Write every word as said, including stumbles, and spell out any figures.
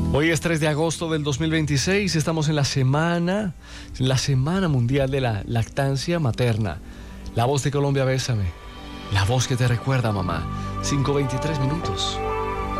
Hoy es tres de agosto del dos mil veintiséis, estamos en la semana, en la Semana Mundial de la Lactancia Materna. La voz de Colombia, bésame. La voz que te recuerda, mamá. cinco veintitrés minutos.